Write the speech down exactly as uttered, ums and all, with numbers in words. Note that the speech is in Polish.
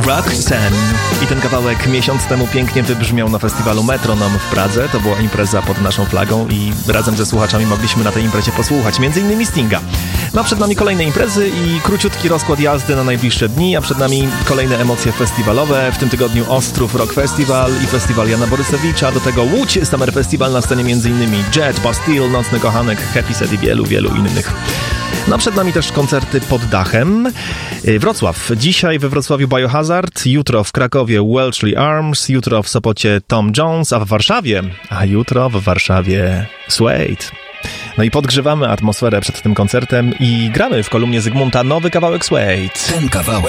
Roxanne. I ten kawałek miesiąc temu pięknie wybrzmiał na festiwalu Metronom w Pradze. To była impreza pod naszą flagą i razem ze słuchaczami mogliśmy na tej imprezie posłuchać między innymi Stinga. No, przed nami kolejne imprezy i króciutki rozkład jazdy na najbliższe dni, a przed nami kolejne emocje festiwalowe. W tym tygodniu Ostrów Rock Festival i festiwal Jana Borysewicza, do tego Łódź Summer Festival, na scenie między innymi Jet, Bastille, Nocny Kochanek, Happy Set i wielu, wielu innych. No, przed nami też koncerty pod dachem. Wrocław. Dzisiaj we Wrocławiu Biohazard, jutro w Krakowie Welshly Arms, jutro w Sopocie Tom Jones, a w Warszawie, a jutro w Warszawie Suede. No i podgrzewamy atmosferę przed tym koncertem i gramy w kolumnie Zygmunta nowy kawałek Suede. Ten kawałek